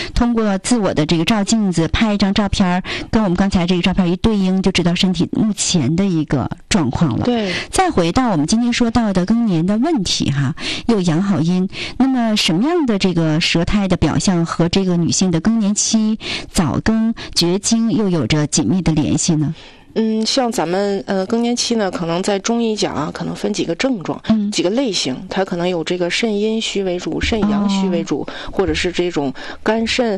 通过自我的这个照镜子拍一张照片，跟我们刚才这个照片一对应，就知道身体目前的一个状况了。 对。 再回到我们今天说到的更年的问题哈，又阳好阴，那么什么样的这个舌苔的表象和这个女性的更年期、早更、绝经又有着紧密的联系呢？ 像咱们更年期呢，可能在中医讲啊，可能分几个症状，几个类型，它可能有这个肾阴虚为主、肾阳虚为主，或者是这种肝肾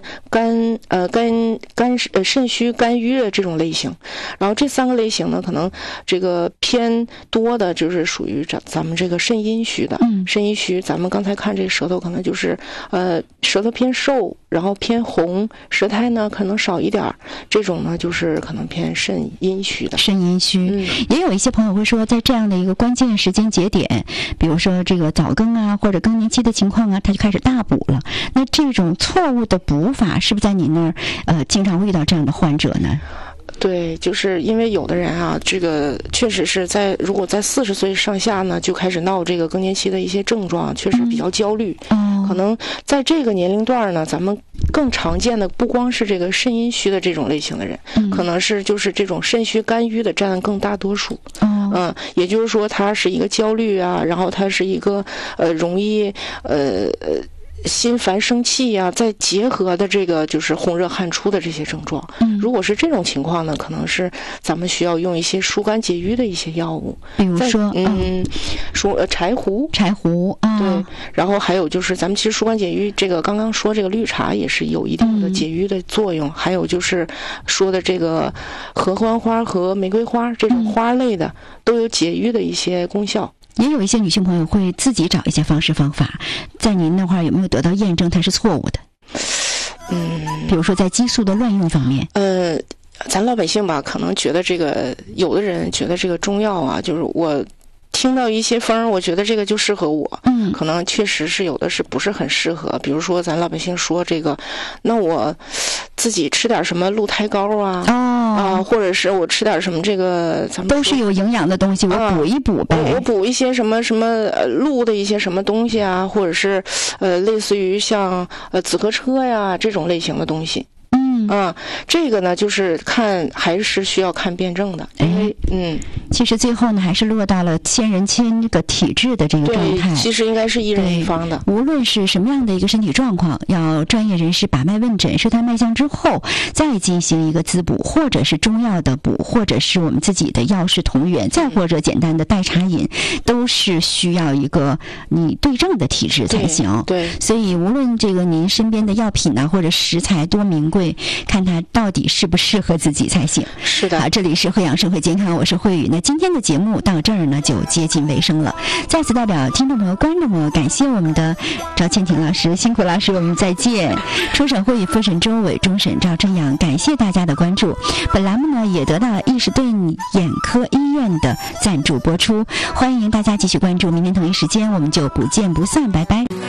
肾虚肝郁的这种类型。然后这3个类型呢，可能这个偏多的就是属于咱们这个肾阴虚的。肾阴虚，咱们刚才看这个舌头可能就是舌头偏瘦，然后偏红，舌苔呢可能少一点，这种呢就是可能偏肾阴虚的。 肾阴虚，也有一些朋友会说，在这样的一个关键时间节点，比如说这个早更啊，或者更年期的情况啊，他就开始大补了。那这种错误的补法，是不是在您那儿经常会遇到这样的患者呢？ 对，就是因为有的人啊，这个确实是如果在40岁上下呢，就开始闹这个更年期的一些症状，确实比较焦虑。可能在这个年龄段呢，咱们更常见的不光是这个肾阴虚的这种类型的人，可能是就是这种肾虚肝郁的占更大多数。也就是说，他是一个焦虑啊，然后他是一个容易心烦生气呀，再结合的这个就是红热汗出的这些症状。如果是这种情况呢，可能是咱们需要用一些疏肝解郁的一些药物， 比如说柴胡啊， 对。然后还有就是咱们其实疏肝解郁，这个刚刚说这个绿茶也是有一定的解郁的作用。还有就是说的这个合欢花和玫瑰花这种花类的，都有解郁的一些功效。 也有一些女性朋友会自己找一些方式方法，在您那块有没有得到验证它是错误的？比如说在激素的乱用方面。 咱老百姓吧，可能觉得这个，有的人觉得这个中药啊，就是我听到一些风，我觉得这个就适合我。可能确实是有的是不是很适合。比如说咱老百姓说这个，那我自己吃点什么鹿胎膏啊，或者是我吃点什么这个，咱们都是有营养的东西，我补一补呗。 我补一些什么鹿的一些什么东西啊，或者是类似于像紫河车呀这种类型的东西。这个呢，就是还是需要看辩证的。 其实最后呢，还是落到了千人千个体质的这个状态。 对，其实应该是一人一方的。 无论是什么样的一个身体状况，要专业人士把脉问诊，舌苔脉象之后，再进行一个滋补，或者是中药的补，或者是我们自己的药食同源，再或者简单的代茶饮，都是需要一个你对症的体质才行。 对， 所以无论这个您身边的药品呢，或者食材多名贵，看它到底适不适合自己才行。 是的。 好，这里是惠养生活健康，我是慧宇。那今天的节目到这儿呢，就接近尾声了。再次代表听众朋友、观众朋友，感谢我们的赵倩婷老师，辛苦老师，我们再见。初审会议复审周伟，终审赵春阳，感谢大家的关注。本栏目呢也得到了易士顿眼科医院的赞助播出，欢迎大家继续关注。明天同一时间我们就不见不散，拜拜。